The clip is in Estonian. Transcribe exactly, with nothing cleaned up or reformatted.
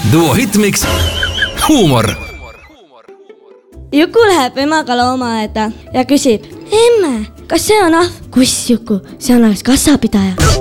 Duo Hitmix huumor. Juku läheb emaga loomaaeda ja küsib: emme, kas see on ahv? Kuss Juku, see on alles kassapidaja.